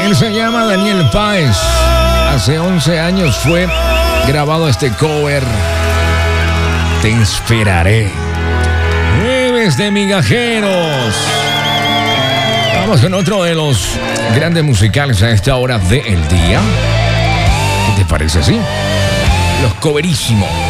Él se llama Daniel Páez. Hace 11 años fue grabado este cover. Te esperaré. Jueves de migajeros. Vamos con otro de los grandes musicales a esta hora del día. ¿Qué te parece así? Los Coverísimos.